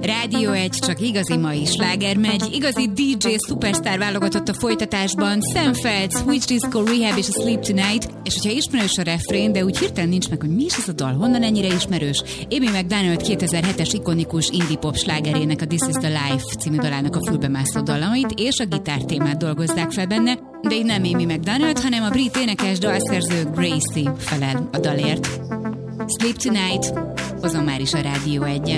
Rádió 1, csak igazi mai sláger megy, igazi DJ szupersztár válogatott a folytatásban, Sam Feldt, Switch Disco, Rehab és a Sleep Tonight, és hogyha ismerős a refrén, de úgy hirtelen nincs meg, hogy mi is ez a dal, honnan ennyire ismerős, Amy McDonald 2007-es ikonikus indie pop slágerének, a This Is The Life című dalának a fülbemászó dallamait és a gitártémát dolgozzák fel benne, de így nem Amy McDonald, hanem a brit énekes dalszerző Gracie felel a dalért. Sleep Tonight, hozom már is a Rádió 1-en.